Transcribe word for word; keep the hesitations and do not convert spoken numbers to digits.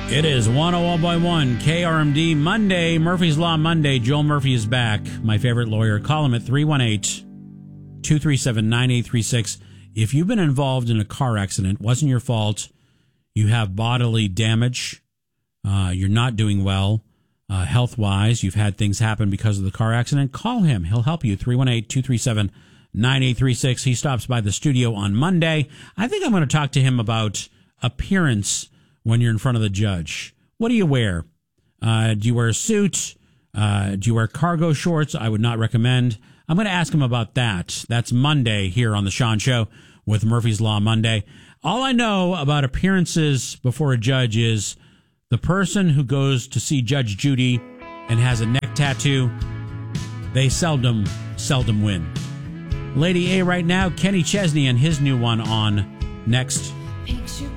It is one oh one point one K R M D Monday, Murphy's Law Monday. Joel Murphy is back. My favorite lawyer. Call him at three one eight, two three seven, nine eight three six. If you've been involved in a car accident, wasn't your fault, you have bodily damage, uh, you're not doing well uh, health-wise, you've had things happen because of the car accident, call him. He'll help you. three one eight, two three seven, nine eight three six. He stops by the studio on Monday. I think I'm going to talk to him about appearance when you're in front of the judge. What do you wear? Uh, do you wear a suit? Uh, do you wear cargo shorts? I would not recommend. I'm going to ask him about that. That's Monday here on The Sean Show with Murphy's Law Monday. All I know about appearances before a judge is the person who goes to see Judge Judy and has a neck tattoo, they seldom, seldom win. Lady A right now, Kenny Chesney and his new one on next.